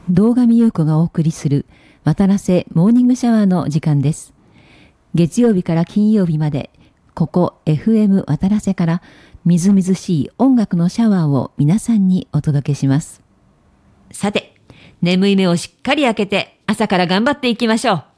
堂上優子がお送りする渡良瀬モーニングシャワーの時間です。月曜日から金曜日まで、ここ FM 渡良瀬からみずみずしい音楽のシャワーを皆さんにお届けします。さて、眠い目をしっかり開けて朝から頑張っていきましょう。